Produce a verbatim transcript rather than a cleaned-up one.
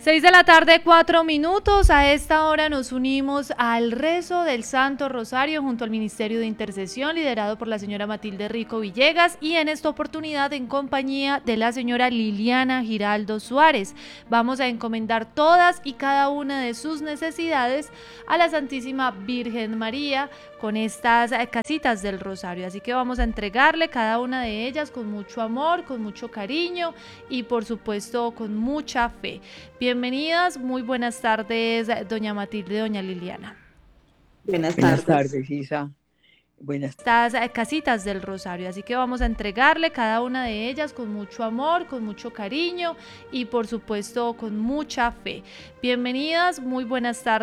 Seis de la tarde, cuatro minutos. A esta hora nos unimos al rezo del Santo Rosario junto al Ministerio de Intercesión, liderado por la señora Matilde Rico Villegas, y en esta oportunidad en compañía de la señora Liliana Giraldo Suárez. Vamos a encomendar todas y cada una de sus necesidades a la Santísima Virgen María con estas casitas del Rosario. Así que vamos a entregarle cada una de ellas con mucho amor, con mucho cariño y por supuesto con mucha fe. Bienvenidas, muy buenas tardes, doña Matilde, doña Liliana. Buenas Buenas tardes. tardes, Isa. Buenas Estas casitas del Rosario, así que vamos a entregarle cada una de ellas con mucho amor, con mucho cariño y por supuesto con mucha fe. Bienvenidas, muy buenas tardes.